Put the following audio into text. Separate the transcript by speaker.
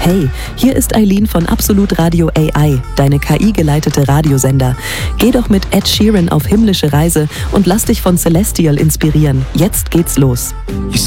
Speaker 1: Hey, hier ist Eileen von Absolut Radio AI, deine KI-geleitete Radiosender. Geh doch mit Ed Sheeran auf himmlische Reise und lass dich von Celestial inspirieren. Jetzt geht's los.